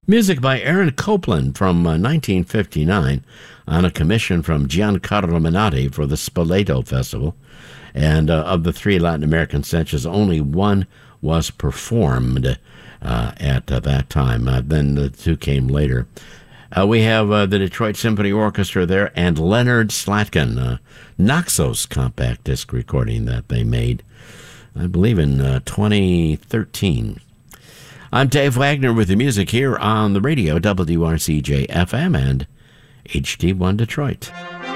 Music by Aaron Copland from 1959 on a commission from Giancarlo Menotti for the Spoleto Festival. And of the three Latin American centers, only one was performed at that time. Then the two came later. We have the Detroit Symphony Orchestra there and Leonard Slatkin, Naxos compact disc recording that they made, I believe, in 2013. I'm Dave Wagner with the music here on the radio, WRCJ FM and HD1 Detroit.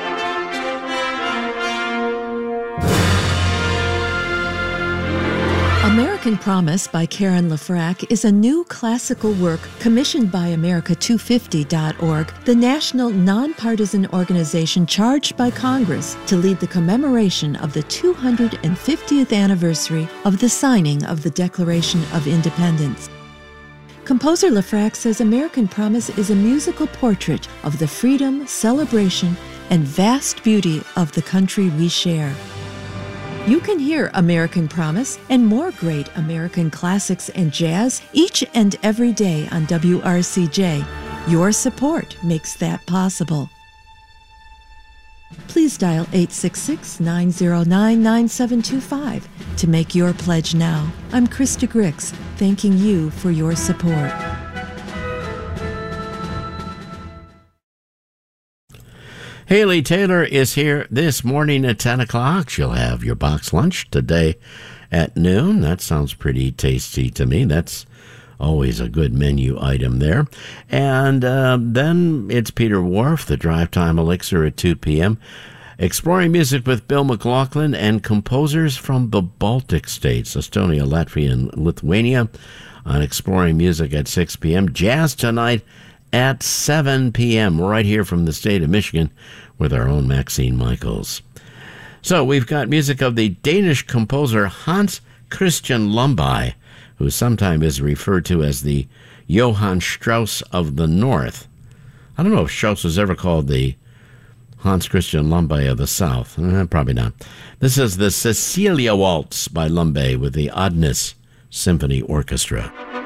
American Promise by Karen LaFrac is a new classical work commissioned by America250.org, the national nonpartisan organization charged by Congress to lead the commemoration of the 250th anniversary of the signing of the Declaration of Independence. Composer LaFrac says American Promise is a musical portrait of the freedom, celebration, and vast beauty of the country we share. You can hear American Promise and more great American classics and jazz each and every day on WRCJ. Your support makes that possible. Please dial 866-909-9725 to make your pledge now. I'm Krista Grix, thanking you for your support. Haley Taylor is here this morning at 10 o'clock. She'll have your box lunch today at noon. That sounds pretty tasty to me. That's always a good menu item there. And then it's Peter Wharf, the Drive Time Elixir at 2 p.m., exploring music with Bill McLaughlin and composers from the Baltic states, Estonia, Latvia, and Lithuania, on Exploring Music at 6 p.m. Jazz tonight at 7 p.m. right here from the state of Michigan with our own Maxine Michaels. So we've got music of the Danish composer Hans Christian Lundbye, who sometimes is referred to as the Johann Strauss of the North. I don't know if Strauss was ever called the Hans Christian Lundbye of the South. Probably not. This is the Cecilia Waltz by Lundbye with the Oddness Symphony Orchestra.